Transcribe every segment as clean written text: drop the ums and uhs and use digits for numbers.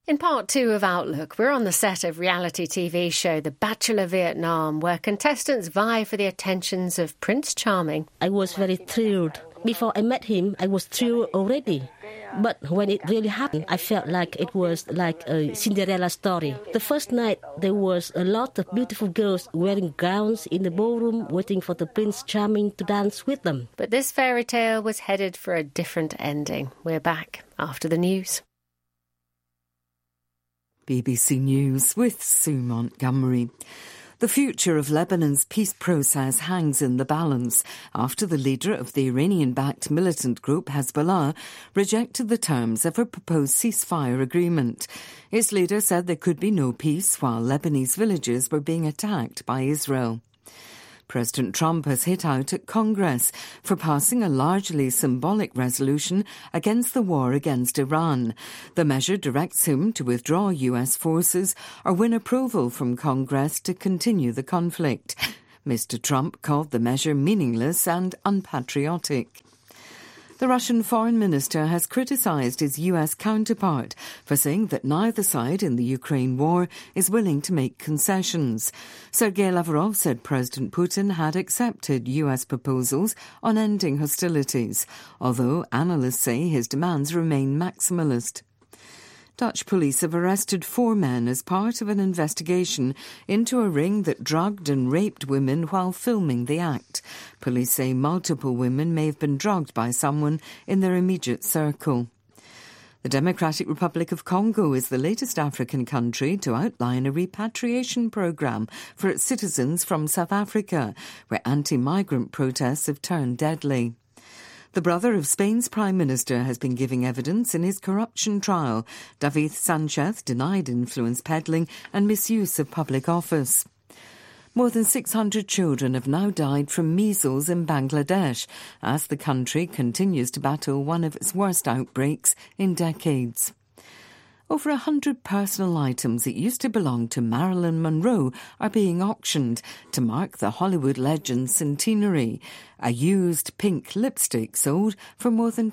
In part 2 of Outlook, we're on the set of reality TV show The Bachelor Vietnam, where contestants vie for the attentions of Prince Charming. I was very thrilled. Before I met him, I was thrilled already. But when it really happened, I felt like it was like a Cinderella story. The first night, there was a lot of beautiful girls wearing gowns in the ballroom waiting for the Prince Charming to dance with them. But this fairy tale was headed for a different ending. We're back after the news. BBC News with Sue Montgomery. The future of Lebanon's peace process hangs in the balance after the leader of the Iranian-backed militant group Hezbollah rejected the terms of a proposed ceasefire agreement. Its leader said there could be no peace while Lebanese villages were being attacked by Israel. President Trump has hit out at Congress for passing a largely symbolic resolution against the war against Iran. The measure directs him to withdraw US forces or win approval from Congress to continue the conflict. Mr. Trump called the measure meaningless and unpatriotic. The Russian foreign minister has criticised his US counterpart for saying that neither side in the Ukraine war is willing to make concessions. Sergei Lavrov said President Putin had accepted US proposals on ending hostilities, although analysts say his demands remain maximalist. Dutch police have arrested 4 men as part of an investigation into a ring that drugged and raped women while filming the act. Police say multiple women may have been drugged by someone in their immediate circle. The Democratic Republic of Congo is the latest African country to outline a repatriation program for its citizens from South Africa, where anti-migrant protests have turned deadly. The brother of Spain's Prime Minister has been giving evidence in his corruption trial. David Sanchez denied influence peddling and misuse of public office. More than 600 children have now died from measles in Bangladesh as the country continues to battle one of its worst outbreaks in decades. Over 100 personal items that used to belong to Marilyn Monroe are being auctioned to mark the Hollywood legend's centenary. A used pink lipstick sold for more than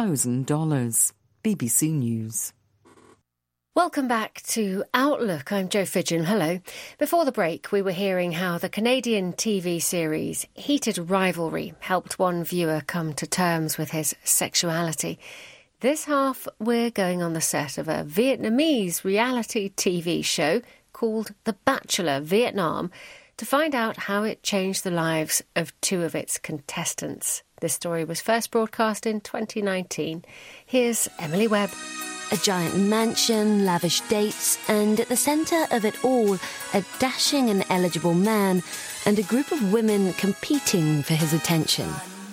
$12,000. BBC News. Welcome back to Outlook. I'm Jo Fidgen. Hello. Before the break, we were hearing how the Canadian TV series Heated Rivalry helped one viewer come to terms with his sexuality. This half, we're going on the set of a Vietnamese reality TV show called The Bachelor Vietnam to find out how it changed the lives of 2 of its contestants. This story was first broadcast in 2019. Here's Emily Webb. A giant mansion, lavish dates, and at the centre of it all, a dashing and eligible man and a group of women competing for his attention.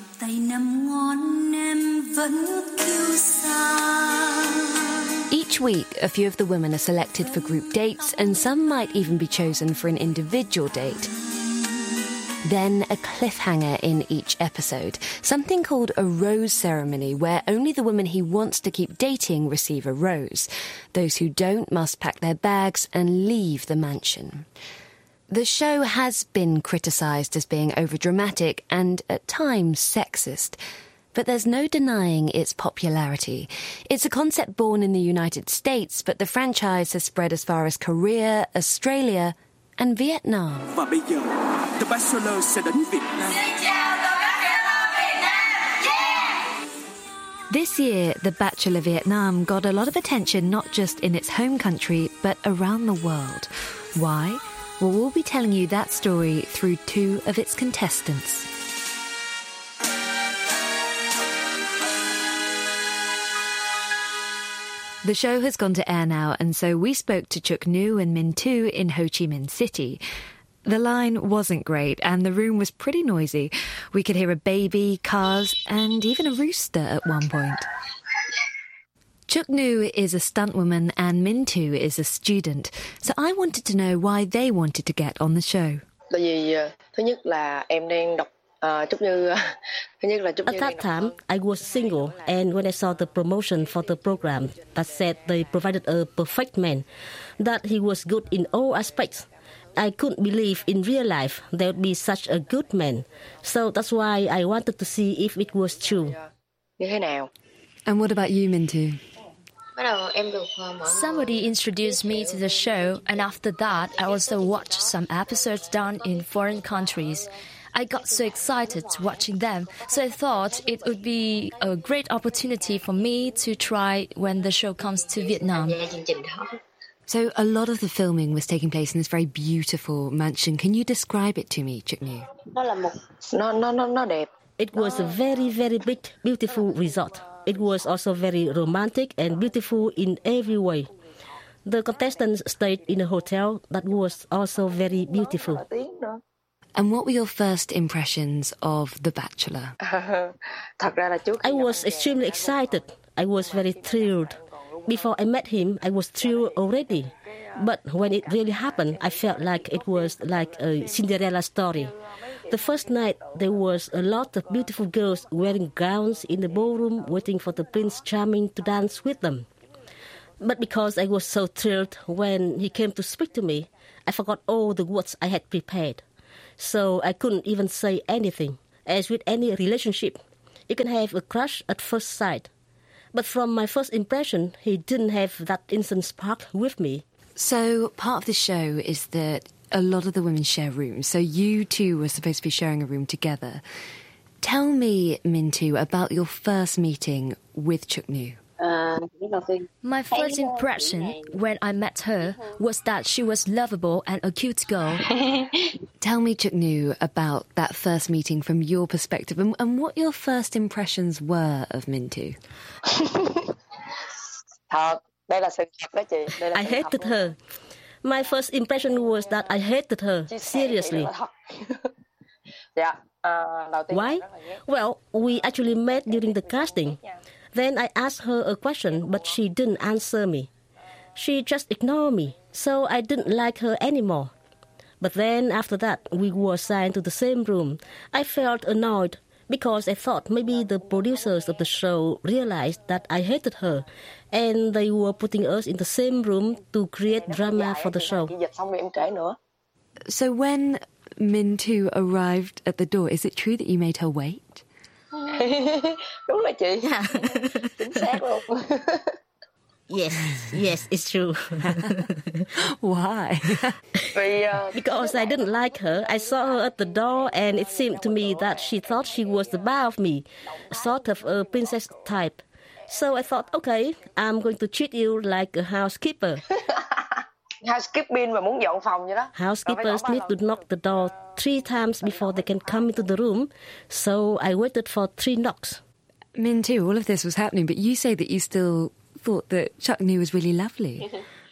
Each week, a few of the women are selected for group dates, and some might even be chosen for an individual date. Then a cliffhanger in each episode, something called a rose ceremony, where only the women he wants to keep dating receive a rose. Those who don't must pack their bags and leave the mansion. The show has been criticised as being overdramatic and, at times, sexist. But there's no denying its popularity. It's a concept born in the United States, but the franchise has spread as far as Korea, Australia and Vietnam. Và bây giờ, The Bachelor sẽ đến Việt Nam. This year, The Bachelor Vietnam got a lot of attention not just in its home country, but around the world. Why? Well, we'll be telling you that story through 2 of its contestants. The show has gone to air now, and so we spoke to Chuk Nu and Minh Tu in Ho Chi Minh City. The line wasn't great, and the room was pretty noisy. We could hear a baby, cars, and even a rooster at one point. Chuk Nu is a stuntwoman and Minh Tu is a student, so I wanted to know why they wanted to get on the show. Tại vì thứ nhất là em đang đọc At that time, I was single, and when I saw the promotion for the program that said they provided a perfect man, that he was good in all aspects, I couldn't believe in real life there would be such a good man. So that's why I wanted to see if it was true. Như thế nào? And what about you, Minh Tu? Somebody introduced me to the show, and after that, I also watched some episodes done in foreign countries. I got so excited watching them, so I thought it would be a great opportunity for me to try when the show comes to Vietnam. So a lot of the filming was taking place in this very beautiful mansion. Can you describe it to me, Chuk Nu? Nó đẹp. It was a very, very big, beautiful resort. It was also very romantic and beautiful in every way. The contestants stayed in a hotel that was also very beautiful. And what were your first impressions of The Bachelor? I was extremely excited. I was very thrilled. Before I met him, I was thrilled already. But when it really happened, I felt like it was like a Cinderella story. The first night, there was a lot of beautiful girls wearing gowns in the ballroom waiting for the Prince Charming to dance with them. But because I was so thrilled when he came to speak to me, I forgot all the words I had prepared. So I couldn't even say anything. As with any relationship, you can have a crush at first sight. But from my first impression, he didn't have that instant spark with me. So part of the show is that a lot of the women share rooms. So you two were supposed to be sharing a room together. Tell me, Min Tu, about your first meeting with Chuk Nu. My first impression when I met her was that she was lovable and a cute girl. Tell me, Chuk Nu, about that first meeting from your perspective and what your first impressions were of Min Tu. I hated her. My first impression was that I hated her, seriously. Why? Well, we actually met during the casting. Then I asked her a question, but she didn't answer me. She just ignored me, so I didn't like her anymore. But then after that, we were assigned to the same room. I felt annoyed because I thought maybe the producers of the show realized that I hated her and they were putting us in the same room to create drama for the show. So when Min Tu arrived at the door, is it true that you made her wait? Đúng rồi chị. Chính xác luôn. Yes, it's true. Why? Because I didn't like her. I saw her at the door and it seemed to me that she thought she was above me, sort of a princess type. So I thought, okay, I'm going to treat you like a housekeeper. Housekeeping mà muốn dọn phòng vậy đó. Housekeepers need to knock the door 3 times before they can come into the room. So I waited for 3 knocks. Min Tu, all of this was happening, but you say that you still thought that Chuk Nu was really lovely.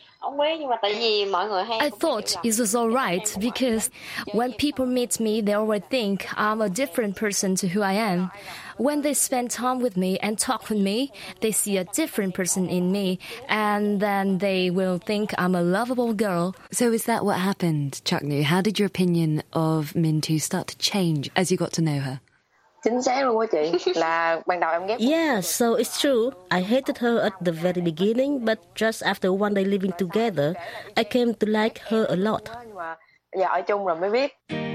I thought it was all right because when people meet me, they already think I'm a different person to who I am. When they spend time with me and talk with me, they see a different person in me, and then they will think I'm a lovable girl. So is that what happened, Chuk Nu? How did your opinion of Min Tu start to change as you got to know her? Chính xác luôn á chị. Là ban đầu em ghét. Yeah, so it's true. I hated her at the very beginning, but just after one day living together, I came to like her a lot. Giờ ở chung rồi mới biết.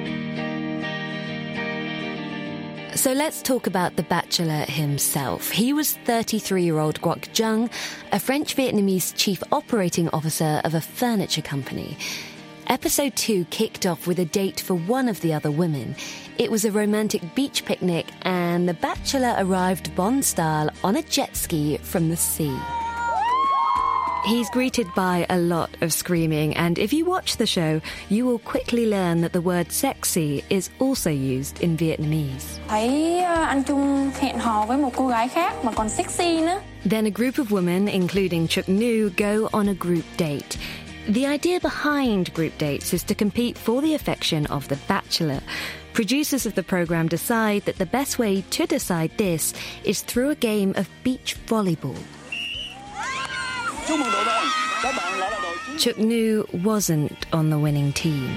So let's talk about the Bachelor himself. He was 33-year-old Quoc Jung, a French-Vietnamese chief operating officer of a furniture company. Episode 2 kicked off with a date for one of the other women. It was a romantic beach picnic and the Bachelor arrived Bond-style on a jet ski from the sea. He's greeted by a lot of screaming, and if you watch the show, you will quickly learn that the word sexy is also used in Vietnamese. Thấy anh Trung hẹn hò với một cô gái khác mà còn sexy nữa. Then a group of women, including Chuk Nu, go on a group date. The idea behind group dates is to compete for the affection of the Bachelor. Producers of the programme decide that the best way to decide this is through a game of beach volleyball. Chuk Nu wasn't on the winning team.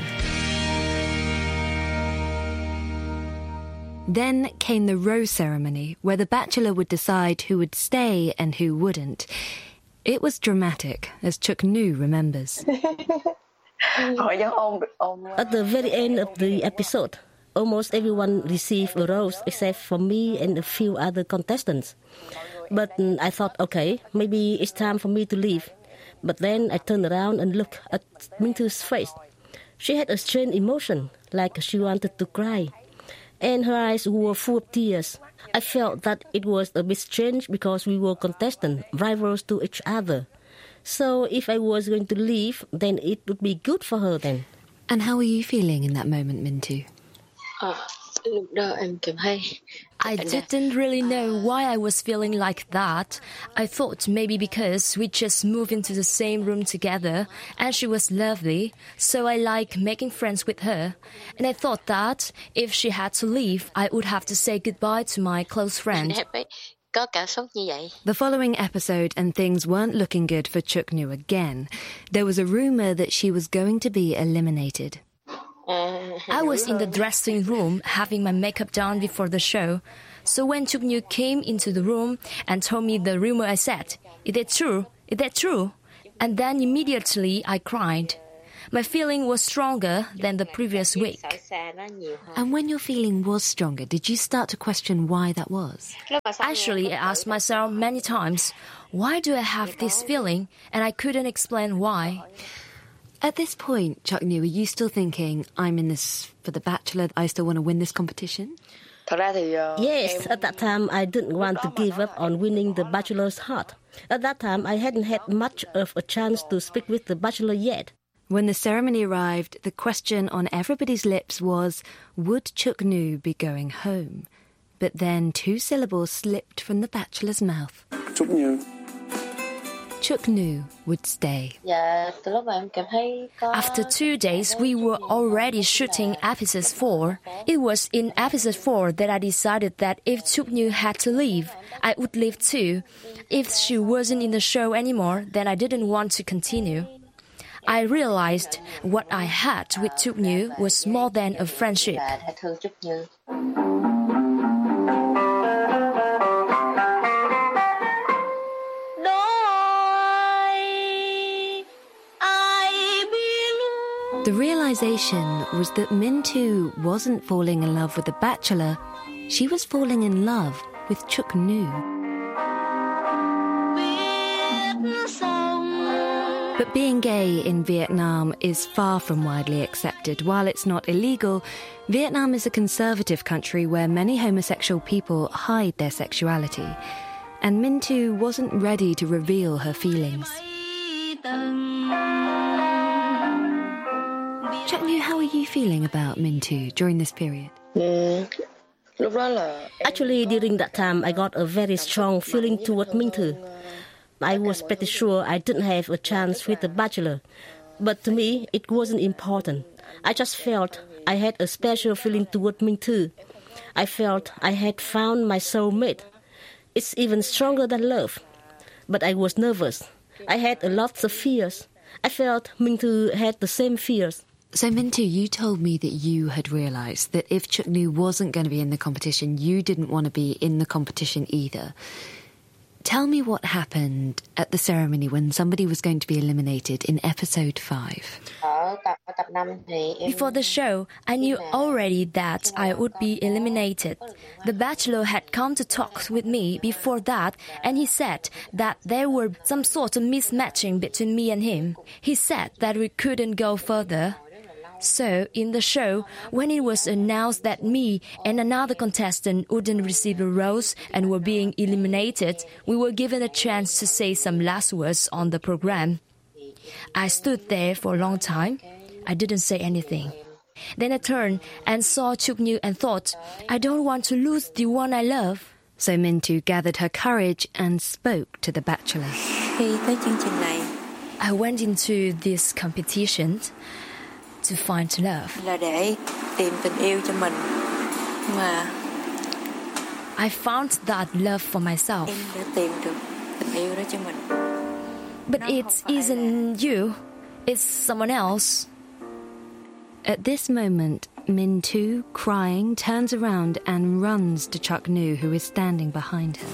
Then came the rose ceremony, where the Bachelor would decide who would stay and who wouldn't. It was dramatic, as Chuk Nu remembers. At the very end of the episode, almost everyone received a rose except for me and a few other contestants. But I thought, okay, maybe it's time for me to leave. But then I turned around and looked at Minh Thu's face. She had a strange emotion, like she wanted to cry. And her eyes were full of tears. I felt that it was a bit strange because we were contestants, rivals to each other. So if I was going to leave, then it would be good for her then. And how were you feeling in that moment, Minh Thu? I didn't really know why I was feeling like that. I thought maybe because we just moved into the same room together and she was lovely, so I like making friends with her. And I thought that if she had to leave, I would have to say goodbye to my close friend. The following episode, and things weren't looking good for Chuk Nu again. There was a rumour that she was going to be eliminated. I was in the dressing room having my makeup done before the show. So when Chuk Nu came into the room and told me the rumor, I said, "Is that true? Is that true?" And then immediately I cried. My feeling was stronger than the previous week. And when your feeling was stronger, did you start to question why that was? Actually, I asked myself many times, why do I have this feeling? And I couldn't explain why. At this point, Chuk Nu, are you still thinking, I'm in this for The Bachelor, I still want to win this competition? Yes, at that time I didn't want to give up on winning The Bachelor's heart. At that time I hadn't had much of a chance to speak with The Bachelor yet. When the ceremony arrived, the question on everybody's lips was, would Chuk Nu be going home? But then 2 syllables slipped from The Bachelor's mouth. Chuk Nu. Chuk Nu would stay. After 2 days, we were already shooting episode 4. It was in episode 4 that I decided that if Chuk Nu had to leave, I would leave too. If she wasn't in the show anymore, then I didn't want to continue. I realized what I had with Chuk Nu was more than a friendship. The realization was that Minh Thu wasn't falling in love with The Bachelor, she was falling in love with Chuk Nu. But being gay in Vietnam is far from widely accepted. While it's not illegal, Vietnam is a conservative country where many homosexual people hide their sexuality. And Minh Thu wasn't ready to reveal her feelings. Chuk Nu, how are you feeling about Minh Thu during this period? Actually, during that time, I got a very strong feeling toward Minh Thu. I was pretty sure I didn't have a chance with The Bachelor. But to me, it wasn't important. I just felt I had a special feeling toward Minh Thu. I felt I had found my soulmate. It's even stronger than love. But I was nervous. I had a lot of fears. I felt Minh Thu had the same fears. So, Minh Thu, you told me that you had realised that if Chuk Nu wasn't going to be in the competition, you didn't want to be in the competition either. Tell me what happened at the ceremony when somebody was going to be eliminated in episode 5. Before the show, I knew already that I would be eliminated. The Bachelor had come to talk with me before that, and he said that there were some sort of mismatching between me and him. He said that we couldn't go further. So, in the show, when it was announced that me and another contestant wouldn't receive a rose and were being eliminated, we were given a chance to say some last words on the program. I stood there for a long time. I didn't say anything. Then I turned and saw Chuk Nu and thought, I don't want to lose the one I love. So Minh Thu gathered her courage and spoke to The Bachelor. I went into this competition to find love. I found that love for myself. But it isn't you, it's someone else. At this moment, Minh Thu, crying, turns around and runs to Chuk Nu, who is standing behind her.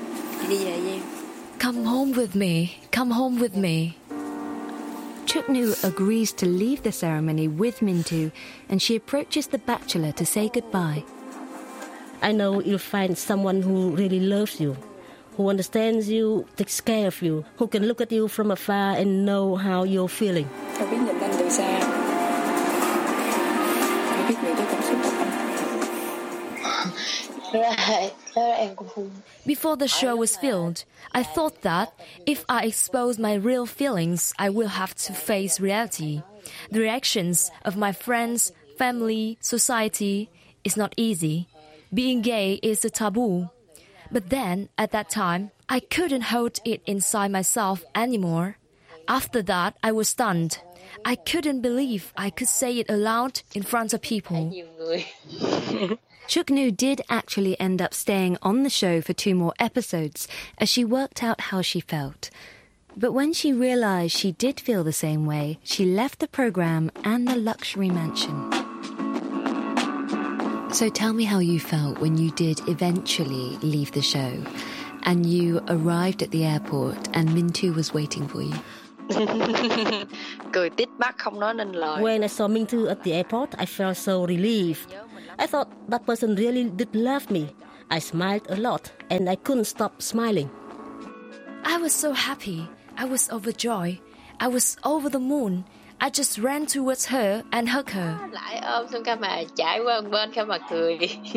Come home with me, come home with me. Chuk Nu agrees to leave the ceremony with Minh Thu, and she approaches The Bachelor to say goodbye. I know you'll find someone who really loves you, who understands you, takes care of you, who can look at you from afar and know how you're feeling. Tôi biết nhìn anh từ xa. Tôi biết nghĩ tới cảm xúc của anh. Before the show was filmed, I thought that if I expose my real feelings, I will have to face reality. The reactions of my friends, family, society is not easy. Being gay is a taboo. But then, at that time, I couldn't hold it inside myself anymore. After that, I was stunned. I couldn't believe I could say it aloud in front of people. Chuk Nu did actually end up staying on the show for 2 more episodes as she worked out how she felt. But when she realised she did feel the same way, she left the programme and the luxury mansion. So tell me how you felt when you did eventually leave the show and you arrived at the airport and Mintu was waiting for you. Cười tít mắt không nói nên lời. When I saw Mintu at the airport, I felt so relieved. I thought that person really did love me. I smiled a lot and I couldn't stop smiling. I was so happy. I was overjoyed. I was over the moon. I just ran towards her and hugged her. Lại ôm xong cái mà chạy qua bên cái mà cười.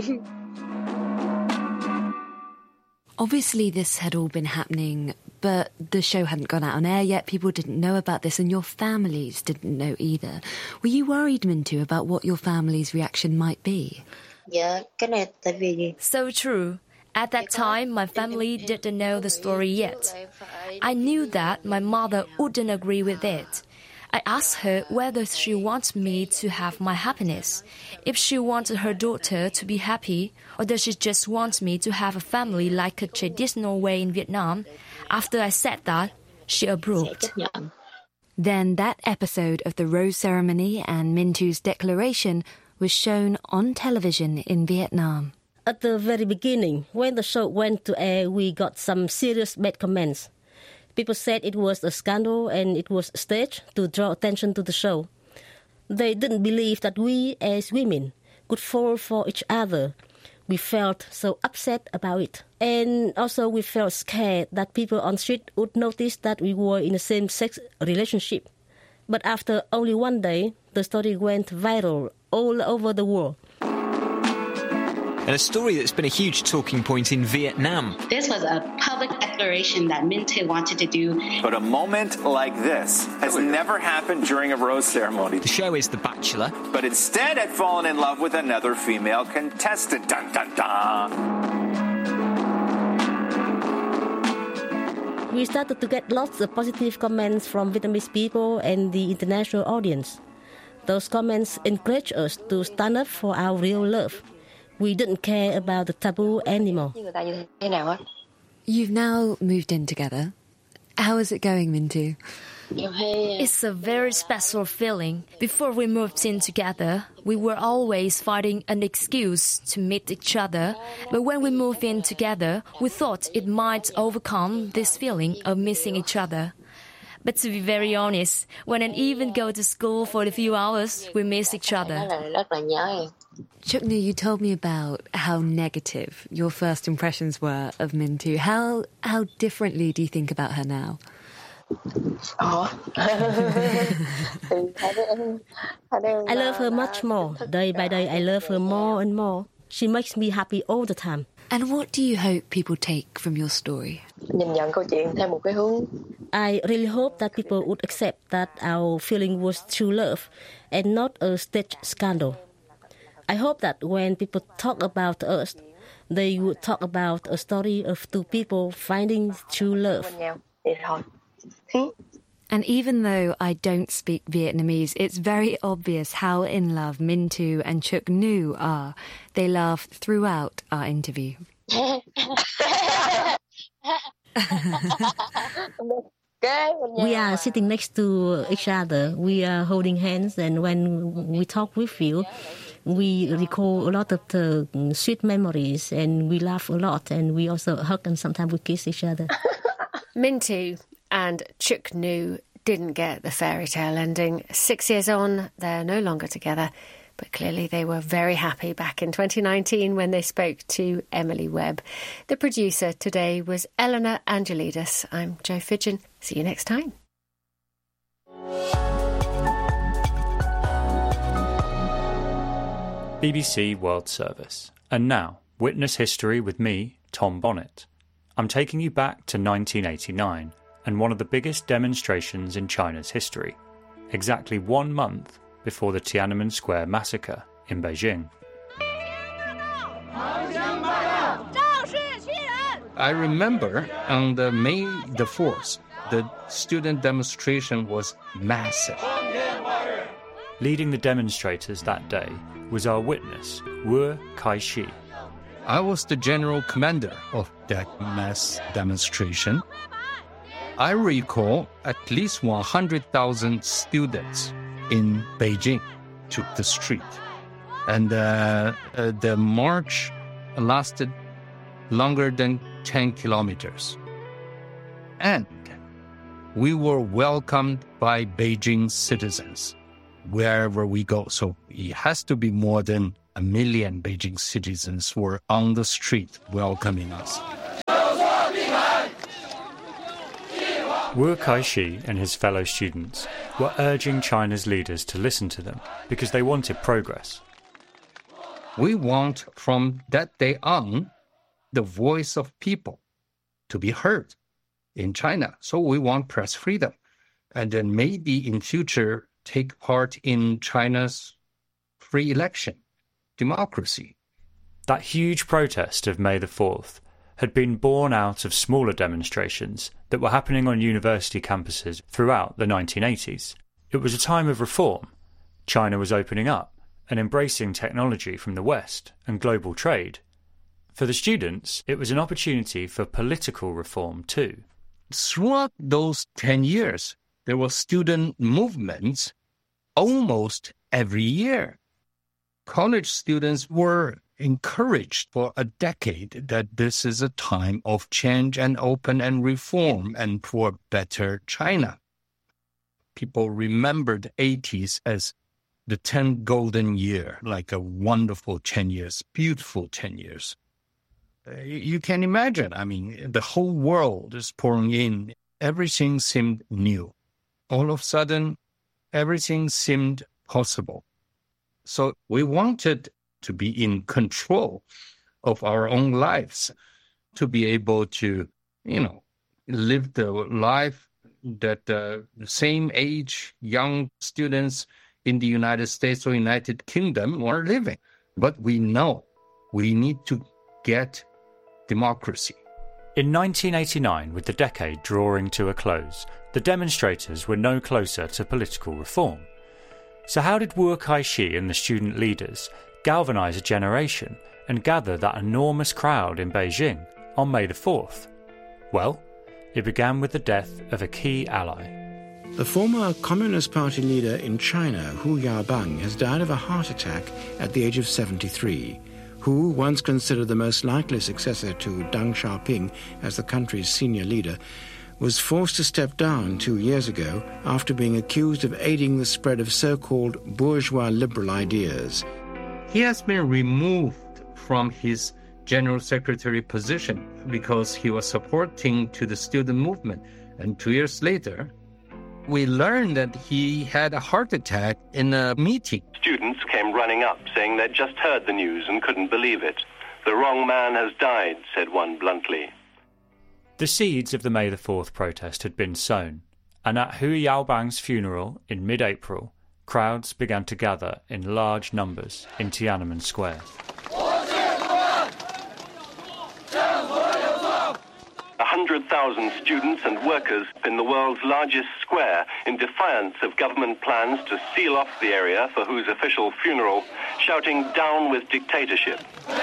Obviously this had all been happening, but the show hadn't gone out on air yet. People didn't know about this and your families didn't know either. Were you worried, Mintu, about what your family's reaction might be? Dạ, cái này tại vì... So true. At that time, my family didn't know the story yet. I knew that my mother wouldn't agree with it. I asked her whether she wants me to have my happiness, if she wanted her daughter to be happy, or does she just want me to have a family like a traditional way in Vietnam. After I said that, she approved. Then that episode of the rose ceremony and Mintu's declaration was shown on television in Vietnam. At the very beginning, when the show went to air, we got some serious bad comments. People said it was a scandal and it was staged to draw attention to the show. They didn't believe that we, as women, could fall for each other. We felt so upset about it. And also we felt scared that people on the street would notice that we were in a same-sex relationship. But after only one day, the story went viral all over the world. And a story that's been a huge talking point in Vietnam. This was a public declaration that Mintu wanted to do. But a moment like this has never happened during a rose ceremony. The show is The Bachelor. But instead had fallen in love with another female contestant. Dun, dun, dun. We started to get lots of positive comments from Vietnamese people and the international audience. Those comments encouraged us to stand up for our real love. We didn't care about the taboo anymore. You've now moved in together. How is it going, Mintu? It's a very special feeling. Before we moved in together, we were always finding an excuse to meet each other. But when we moved in together, we thought it might overcome this feeling of missing each other. But to be very honest, when I even go to school for a few hours, we miss each other. Chuk Nu, you told me about how negative your first impressions were of Mintu. How differently do you think about her now? I love her much more. Day by day, I love her more and more. She makes me happy all the time. And what do you hope people take from your story? I really hope that people would accept that our feeling was true love and not a staged scandal. I hope that when people talk about us, they would talk about a story of two people finding true love. And even though I don't speak Vietnamese, it's very obvious how in love Mintu and Chuk Nu are. They laugh throughout our interview. We are sitting next to each other. We are holding hands, and when we talk with you, we recall a lot of the sweet memories, and we laugh a lot, and we also hug, and sometimes we kiss each other. Mintu and Chuk Nu didn't get the fairy tale ending. 6 years on, they're no longer together. But clearly they were very happy back in 2019 when they spoke to Emily Webb. The producer today was Eleanor Angelidis. I'm Jo Fidgen. See you next time. BBC World Service. And now, Witness History with me, Tom Bonnet. I'm taking you back to 1989 and one of the biggest demonstrations in China's history, exactly 1 month before the Tiananmen Square massacre in Beijing. I remember on the May the 4th, the student demonstration was massive. Leading the demonstrators that day was our witness, Wu Kai-shi. I was the general commander of that mass demonstration. I recall at least 100,000 students in Beijing took the street. And the march lasted longer than 10 kilometers. And we were welcomed by Beijing citizens wherever we go. So it has to be more than 1 million Beijing citizens were on the street welcoming us. Wu Kai-shi and his fellow students were urging China's leaders to listen to them because they wanted progress. We want from that day on the voice of people to be heard in China. So we want press freedom. And then maybe in future take part in China's free election, democracy. That huge protest of May the 4th had been born out of smaller demonstrations that were happening on university campuses throughout the 1980s. It was a time of reform. China was opening up and embracing technology from the West and global trade. For the students, it was an opportunity for political reform too. Throughout those 10 years, there were student movements almost every year. College students were encouraged for a decade that this is a time of change and open and reform and for better China. People remembered the 80s as the 10 golden year, like a wonderful 10 years, beautiful 10 years. You can imagine, I mean, the whole world is pouring in. Everything seemed new. All of a sudden, everything seemed possible. So we wanted to be in control of our own lives, to be able to, live the life that the same age young students in the United States or United Kingdom were living. But we know we need to get democracy. In 1989, with the decade drawing to a close, the demonstrators were no closer to political reform. So how did Wu Kai-shi and the student leaders galvanise a generation and gather that enormous crowd in Beijing on May the 4th? Well, it began with the death of a key ally. The former Communist Party leader in China, Hu Yaobang, has died of a heart attack at the age of 73. Hu, once considered the most likely successor to Deng Xiaoping as the country's senior leader, was forced to step down 2 years ago after being accused of aiding the spread of so-called bourgeois liberal ideas. He has been removed from his general secretary position because he was supporting to the student movement. And 2 years later, we learned that he had a heart attack in a meeting. Students came running up saying they'd just heard the news and couldn't believe it. The wrong man has died, said one bluntly. The seeds of the May the 4th protest had been sown, and at Hu Yaobang's funeral in mid-April, crowds began to gather in large numbers in Tiananmen Square. 100,000 students and workers in the world's largest square in defiance of government plans to seal off the area for Hu's official funeral, shouting "Down with dictatorship."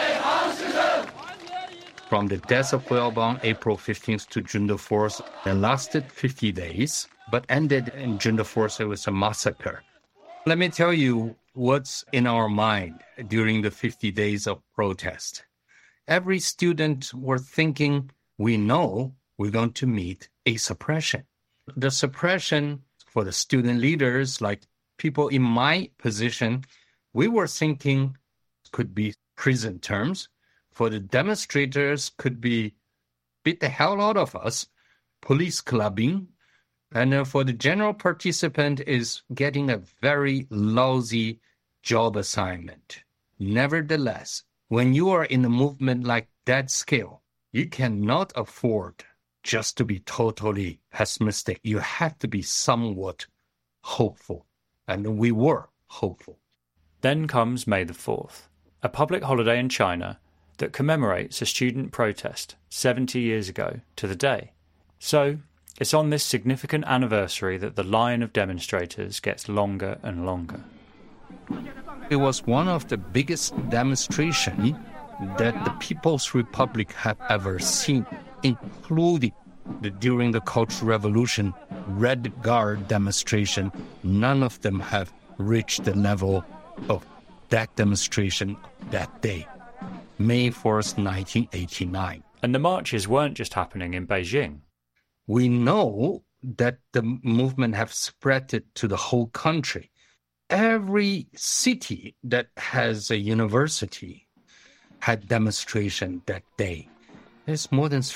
From the death of Hu Yaobang, April 15th to June the 4th, it lasted 50 days, but ended in June the 4th. It was a massacre. Let me tell you what's in our mind during the 50 days of protest. Every student were thinking, we know we're going to meet a suppression. The suppression for the student leaders, like people in my position, We were thinking could be prison terms. For the demonstrators could be beat the hell out of us, police clubbing, and for the general participant is getting a very lousy job assignment. Nevertheless, when you are in a movement like that scale, you cannot afford just to be totally pessimistic. You have to be somewhat hopeful. And we were hopeful. Then comes May the 4th, a public holiday in China that commemorates a student protest 70 years ago to the day. So, it's on this significant anniversary that the line of demonstrators gets longer and longer. It was one of the biggest demonstrations that the People's Republic have ever seen, including during the Cultural Revolution, Red Guard demonstration. None of them have reached the level of that demonstration that day, May 4th, 1989. And the marches weren't just happening in Beijing. We know that the movement have spread it to the whole country. Every city that has a university had demonstration that day. There's more than